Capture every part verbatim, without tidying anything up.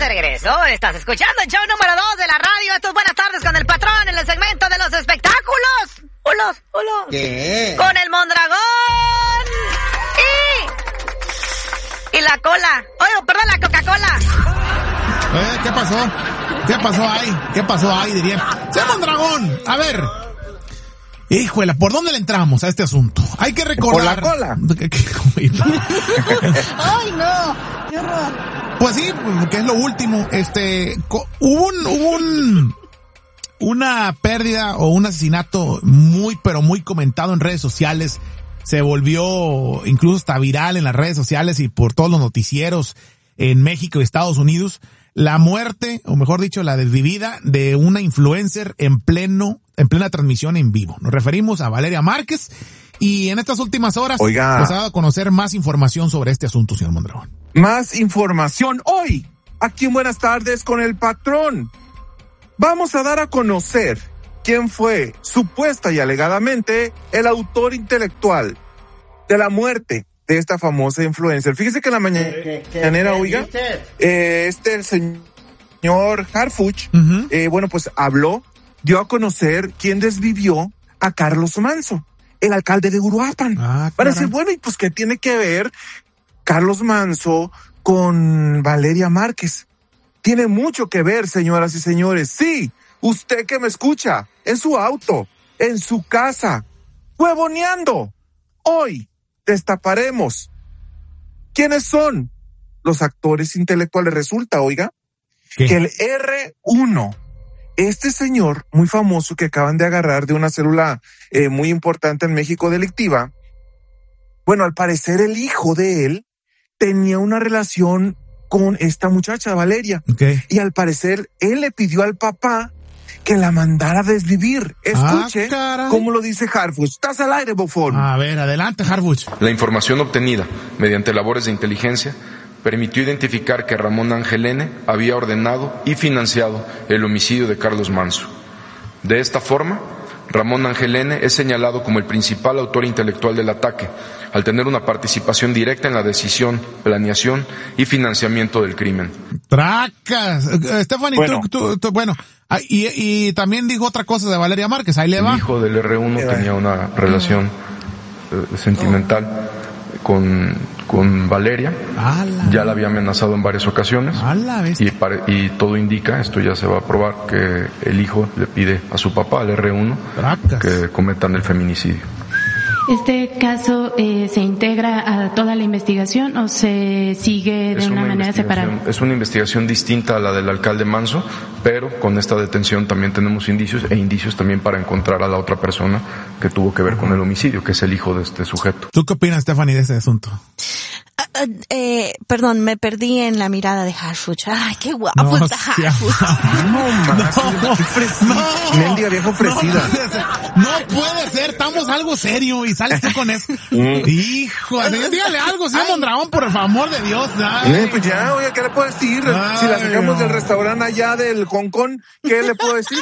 de regreso. Estás escuchando el show número dos de la radio. Esto es Buenas Tardes con el Patrón en el segmento de los espectáculos. Hola, hola. ¿Qué? Con el Mondragón. Y... Y la cola. Oye, perdón, la Coca-Cola. Eh, ¿qué pasó? ¿Qué pasó ahí? ¿Qué pasó ahí, diría? ¡Se Mondragón! A ver... Híjole, ¿por dónde le entramos a este asunto? Hay que recordar... ¿Por la cola? ¡Ay, no! ¡Qué horror! Pues sí, que es lo último. Este, hubo un, hubo un, una pérdida o un asesinato muy, pero muy comentado en redes sociales. Se volvió incluso hasta viral en las redes sociales y por todos los noticieros en México y Estados Unidos. La muerte, o mejor dicho, la desvivida de una influencer en pleno, en plena transmisión en vivo. Nos referimos a Valeria Márquez y en estas últimas horas Oiga. nos ha dado a conocer más información sobre este asunto, señor Mondragón. Más información hoy, aquí en Buenas Tardes con el Patrón. Vamos a dar a conocer quién fue supuesta y alegadamente el autor intelectual de la muerte de esta famosa influencer. Fíjese que en la mañanera, oiga, eh, este el señor Harfuch, uh-huh. eh, bueno, pues habló, dio a conocer quién desvivió a Carlos Manzo, el alcalde de Uruapan. Ah, para decir, bueno, y pues qué tiene que ver Carlos Manzo con Valeria Márquez. Tiene mucho que ver, señoras y señores. Sí, usted que me escucha, en su auto, en su casa, huevoneando, hoy destaparemos quiénes son los actores intelectuales. Resulta, oiga, ¿qué? Que el erre uno, este señor muy famoso que acaban de agarrar de una célula eh, muy importante en México delictiva, bueno, al parecer el hijo de él tenía una relación con esta muchacha, Valeria. Okay. Y al parecer él le pidió al papá que la mandara a desvivir. Escuche ah, cómo lo dice Harfuch. Estás al aire, bofón. A ver, adelante, Harfuch. La información obtenida mediante labores de inteligencia permitió identificar que Ramón Ángel N. había ordenado y financiado el homicidio de Carlos Manzo. De esta forma, Ramón Ángel N. es señalado como el principal autor intelectual del ataque, al tener una participación directa en la decisión, planeación y financiamiento del crimen. ¡Tracas! Stephanie, bueno, tú, tú, tú, bueno y, y también dijo otra cosa de Valeria Márquez, ahí le va. El hijo del erre uno tenía una relación eh, sentimental con, con Valeria. ¡Ala! Ya la había amenazado en varias ocasiones. Y, pare, y todo indica, esto ya se va a probar, que el hijo le pide a su papá, al erre uno, ¡tracas!, que cometan el feminicidio. ¿Este caso eh, se integra a toda la investigación o se sigue de una, una manera separada? Es una investigación distinta a la del alcalde Manzo, pero con esta detención también tenemos indicios e indicios también para encontrar a la otra persona que tuvo que ver con el homicidio, que es el hijo de este sujeto. ¿Tú qué opinas, Stephanie, de este asunto? Uh, uh, eh, perdón, me perdí en la mirada de Harfuch. Ay, qué guapo no, está Harfuch. No, más, no, qué fresida. No, mendiga vieja ofrecida. No, no puede ser, estamos algo serio y sales tú con eso. Hijo, dígale algo, señor Mondragón, por el favor de Dios. Eh, pues ya, oye, ¿qué le puedo decir? Ay, si la sacamos no. del restaurante allá del Hong Kong, ¿qué le puedo decir?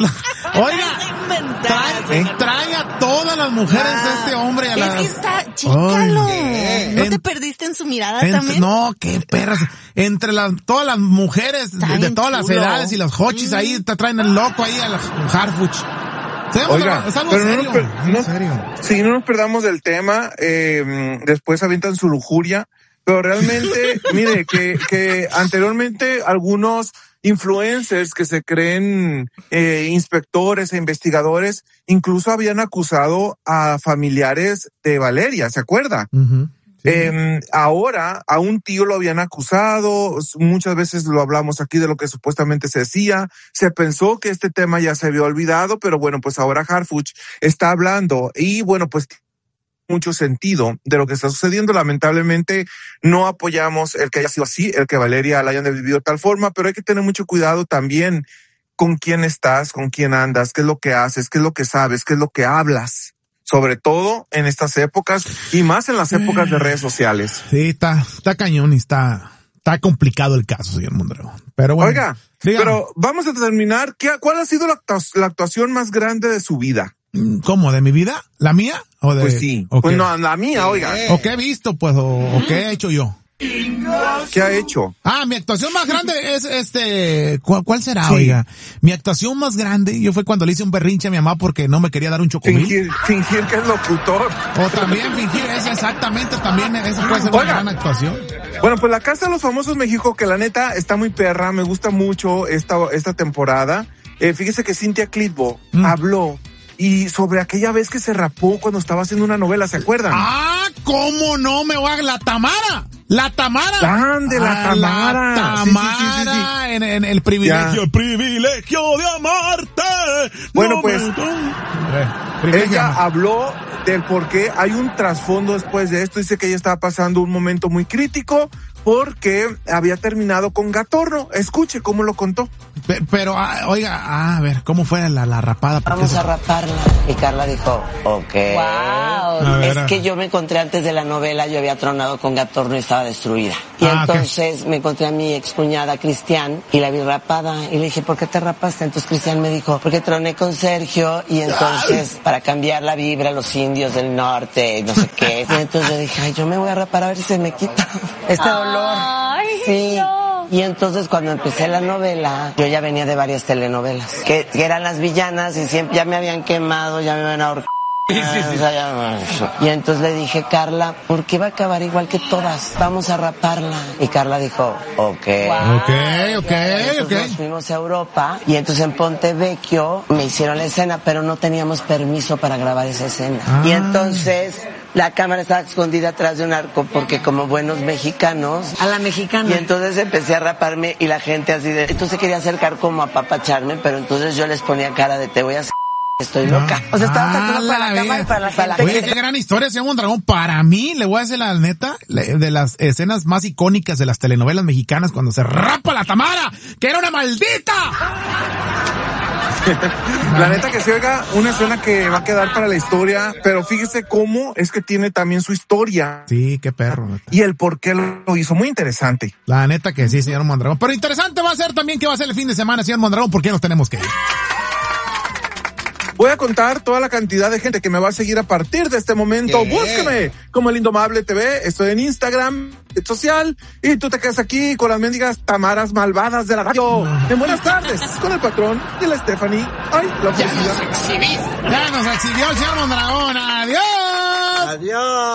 Oiga, trae, ¿eh? trae a todas las mujeres ah, de este hombre a la... Está, chícalo. Ay, ¿no en, te perdiste en su mirada entre, también? No, qué perras. Entre las, todas las mujeres de, de todas chulo. las edades y los hochis mm. ahí te traen el loco ahí al Harfuch. Oiga, es algo pero serio, no, nos per, no, serio. Sí, no nos perdamos del tema, eh, después avientan su lujuria, pero realmente, mire, que, que anteriormente algunos influencers que se creen eh, inspectores e investigadores, incluso habían acusado a familiares de Valeria, ¿se acuerda? Uh-huh. Sí. Eh, ahora a un tío lo habían acusado, muchas veces lo hablamos aquí de lo que supuestamente se decía, se pensó que este tema ya se había olvidado, pero bueno, pues ahora Harfuch está hablando y bueno, pues mucho sentido de lo que está sucediendo. Lamentablemente no apoyamos el que haya sido así, el que Valeria la hayan vivido de tal forma, pero hay que tener mucho cuidado también con quién estás, con quién andas, qué es lo que haces, qué es lo que sabes, qué es lo que hablas. Sobre todo en estas épocas y más en las épocas de redes sociales. Sí, está, está cañón y está, está complicado el caso, señor Mondragón. Pero bueno. Oiga, dígame. Pero vamos a terminar. ¿Qué, ¿Cuál ha sido la, la actuación más grande de su vida? ¿Cómo? ¿De mi vida? ¿La mía? ¿O de, pues sí. Okay. Pues no, la mía, oiga. ¿O qué he visto, pues? ¿O, o qué he hecho yo? ¿Qué ha hecho? Ah, mi actuación más grande es este, ¿cuál, cuál será, Sí. oiga? Mi actuación más grande, yo fue cuando le hice un berrinche a mi mamá porque no me quería dar un chocomil. Fingir, fingir que es locutor. O también fingir, es exactamente, también, esa puede ser una Oiga. gran actuación. Bueno, pues la Casa de los Famosos México, que la neta está muy perra, me gusta mucho esta, esta temporada. Eh, fíjese que Cintia Clitbo Mm. habló y sobre aquella vez que se rapó cuando estaba haciendo una novela, ¿se acuerdan? Ah, ¿cómo no me voy a la Tamara? La Tamara. Ande, la Ah, Tamara. La Sí, sí, Tamara sí, sí, sí. En, en el privilegio, Ya. el privilegio de amarte. Bueno, No pues, me- Eh, privilegio de Ella amarte. habló del por qué hay un trasfondo después de esto. Dice que ella estaba pasando un momento muy crítico porque había terminado con Gatorno. Escuche cómo lo contó. Pe- Pero, ah, oiga, ah, a ver, ¿cómo fue la, la rapada? ¿Por qué Vamos se- a raparla. Y Carla dijo, ok. Wow. A ver, Es a- que yo me encontré antes de la novela, yo había tronado con Gatorno y estaba destruida. Y Ah, ok. entonces me encontré a mi excuñada Cristian y la vi rapada. Y le dije, ¿por qué te rapaste? Entonces Cristian me dijo, porque troné con Sergio y entonces para cambiar la vibra a los indios del norte, no sé qué. Y entonces yo dije, ay, yo me voy a rapar a ver si se me quita este dolor. Ay, Sí. no. Y entonces cuando empecé la novela, yo ya venía de varias telenovelas, que, que eran las villanas y siempre ya me habían quemado, ya me habían ahorcado. O sea, ya- Y entonces le dije, Carla, ¿por qué va a acabar igual que todas? Vamos a raparla. Y Carla dijo, ok. Wow. Ok, ok, Entonces ok. nos fuimos a Europa y entonces en Ponte Vecchio me hicieron la escena, pero no teníamos permiso para grabar esa escena. Ah. Y entonces la cámara estaba escondida atrás de un arco porque como buenos mexicanos. A la mexicana. Y entonces empecé a raparme y la gente así de... Entonces quería acercar como a papacharme, pero entonces yo les ponía cara de te voy a hacer... Estoy loca. O sea, estaba Ah, sacando para la la cama y vida. para la Para la gente. Oye, qué gran historia, señor Mondragón. Para mí, le voy a decir la neta, le- de las escenas más icónicas de las telenovelas mexicanas cuando se rapa la Tamara, que era una maldita. La neta que se oiga una escena que va a quedar para la historia, pero fíjese cómo es que tiene también su historia Sí, qué perro. neta. y el por qué lo hizo. Muy interesante. La neta que sí, señor Mondragón. Pero interesante va a ser también que va a ser el fin de semana, señor Mondragón, porque nos tenemos que ir. Voy a contar toda la cantidad de gente que me va a seguir a partir de este momento. ¿Qué? Búsqueme como El Indomable T V. Estoy en Instagram, red social, y tú te quedas aquí con las mendigas Tamaras malvadas de la radio. En buenas tardes, con el patrón y la Stephanie. Ay, la felicidad. Ya nos exhibió el señor Mondragón. Adiós. Adiós.